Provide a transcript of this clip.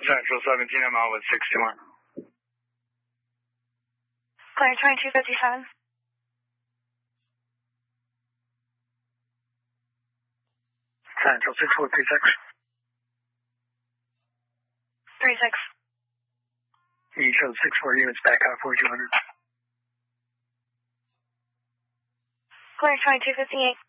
Central 17 mile with 61. Clear 2257. Central 6436. 36. You showed 64 units back out 4200. Clear 2258.